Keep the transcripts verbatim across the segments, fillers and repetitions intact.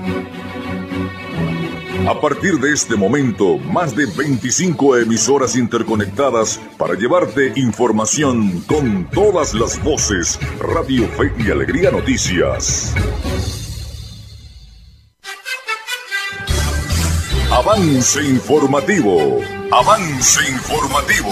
A partir de este momento, más de veinticinco emisoras interconectadas para llevarte información con todas las voces. Radio Fe y Alegría Noticias. Avance informativo. Avance informativo.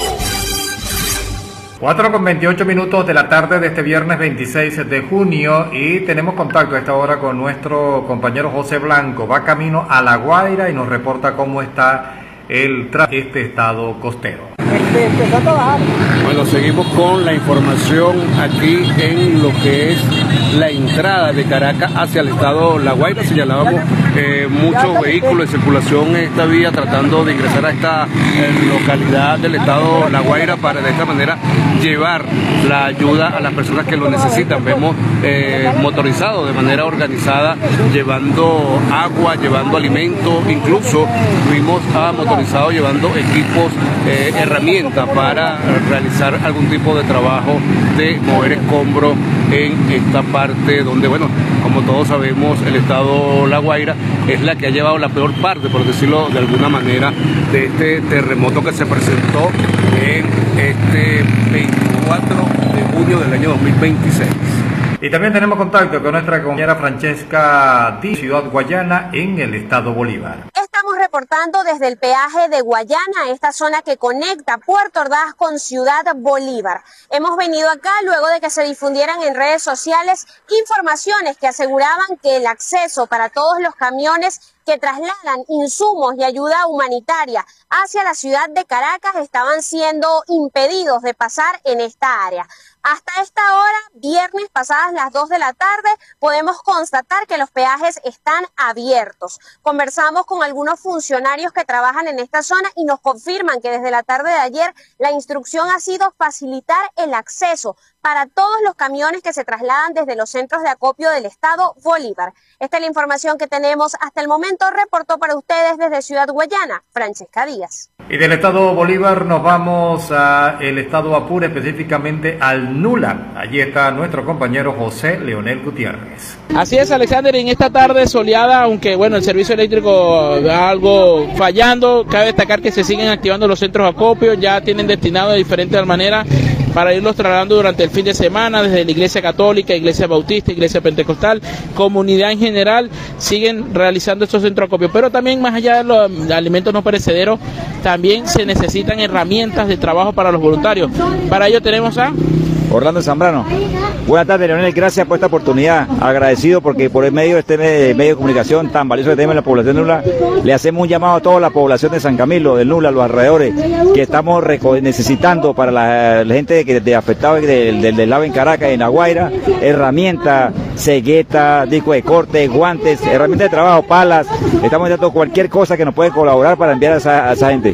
cuatro con veintiocho minutos de la tarde de este viernes veintiséis de junio y tenemos contacto a esta hora con nuestro compañero José Blanco. Va camino a La Guaira y nos reporta cómo está el tráfico de este estado costero. Este, empezó a trabajar. Bueno, seguimos con la información aquí en lo que es la entrada de Caracas hacia el estado La Guaira. Señalábamos eh, muchos vehículos en circulación en esta vía tratando de ingresar a esta eh, localidad del estado La Guaira para de esta manera llevar la ayuda a las personas que lo necesitan. Vemos eh, motorizados de manera organizada llevando agua, llevando alimentos, incluso vimos a motorizados llevando equipos, eh, herramientas para realizar algún tipo de trabajo de mover escombros en esta parte donde, bueno, como todos sabemos, el estado La Guaira es la que ha llevado la peor parte, por decirlo de alguna manera, de este terremoto que se presentó en este veinticuatro de junio del año dos mil veintiséis. Y también tenemos contacto con nuestra compañera Francesca Di Ciudad Guayana en el estado Bolívar. Estamos reportando desde el peaje de Guayana, esta zona que conecta Puerto Ordaz con Ciudad Bolívar. Hemos venido acá luego de que se difundieran en redes sociales informaciones que aseguraban que el acceso para todos los camiones que trasladan insumos y ayuda humanitaria hacia la ciudad de Caracas estaban siendo impedidos de pasar en esta área. Hasta esta hora, viernes pasadas las dos de la tarde, podemos constatar que los peajes están abiertos. Conversamos con algunos funcionarios que trabajan en esta zona y nos confirman que desde la tarde de ayer la instrucción ha sido facilitar el acceso para todos los camiones que se trasladan desde los centros de acopio del estado Bolívar. Esta es la información que tenemos hasta el momento. Reportó para ustedes desde Ciudad Guayana, Francesca Díaz. Y del estado Bolívar nos vamos al estado Apure, específicamente al Nula. Allí está nuestro compañero José Leonel Gutiérrez. Así es, Alexander, en esta tarde soleada, aunque bueno, el servicio eléctrico va algo fallando, cabe destacar que se siguen activando los centros de acopio, ya tienen destinado de diferentes maneras para irlos trasladando durante el fin de semana, desde la Iglesia Católica, Iglesia Bautista, Iglesia Pentecostal, comunidad en general, siguen realizando estos centros de acopio. Pero también, más allá de los alimentos no perecederos, también se necesitan herramientas de trabajo para los voluntarios. Para ello tenemos a Orlando Zambrano. Buenas tardes, Leonel, gracias por esta oportunidad, agradecido porque por el medio de este medio de comunicación tan valioso que tenemos en la población de Nula, le hacemos un llamado a toda la población de San Camilo, del Nula, los alrededores, que estamos necesitando para la, la gente que de afectada del, del, del lado en Caracas, en La Guaira, herramientas, cegueta, disco de corte, guantes, herramientas de trabajo, palas, estamos dando cualquier cosa que nos puede colaborar para enviar a esa, a esa gente.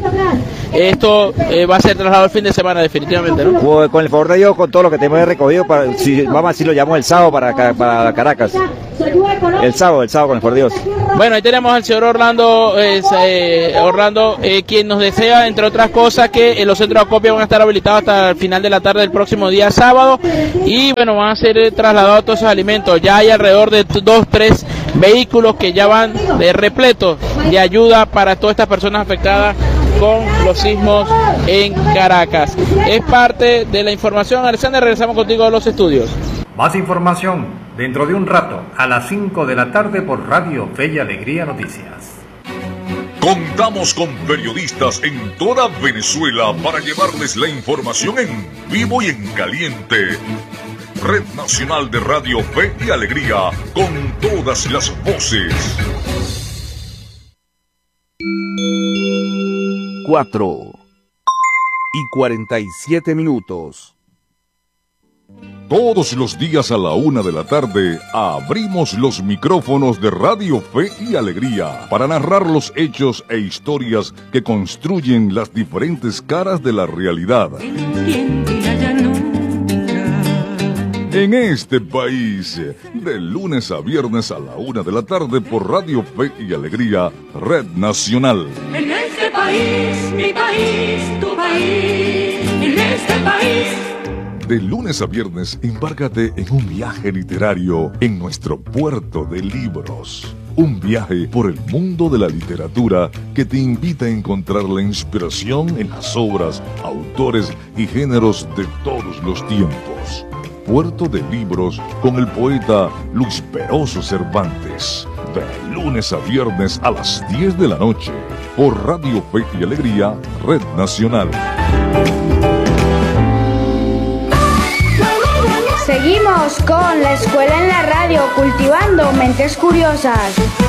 Esto eh, va a ser trasladado el fin de semana definitivamente, ¿no? Con, con el favor de Dios, con todo lo que tenemos recogido, para, si, vamos a decir, lo llamamos el sábado para, para Caracas. El sábado, el sábado, con el favor de Dios. Bueno, ahí tenemos al señor Orlando, eh, eh, Orlando eh, quien nos desea, entre otras cosas, que eh, los centros de acopio van a estar habilitados hasta el final de la tarde del próximo día sábado y bueno, van a ser eh, trasladados todos esos alimentos. Ya hay alrededor de dos, tres vehículos que ya van de repletos de ayuda para todas estas personas afectadas con los sismos en Caracas. Es parte de la información. Alexander, regresamos contigo a los estudios. Más información dentro de un rato a las cinco de la tarde por Radio Fe y Alegría Noticias. Contamos con periodistas en toda Venezuela para llevarles la información en vivo y en caliente. Red Nacional de Radio Fe y Alegría, con todas las voces. Cuatro y cuarenta y siete minutos. Todos los días a la una de la tarde abrimos los micrófonos de Radio Fe y Alegría para narrar los hechos e historias que construyen las diferentes caras de la realidad. En este país, de lunes a viernes a la una de la tarde por Radio Fe y Alegría, Red Nacional. En este país, mi país, tu país, en este país. De lunes a viernes, embárgate en un viaje literario en nuestro puerto de libros. un viaje por el mundo de la literatura que te invita a encontrar la inspiración en las obras, autores y géneros de todos los tiempos. Puerto de Libros con el poeta Luis Peroso Cervantes. De lunes a viernes a las diez de la noche. Por Radio Fe y Alegría, Red Nacional. Seguimos con la escuela en la radio, cultivando mentes curiosas.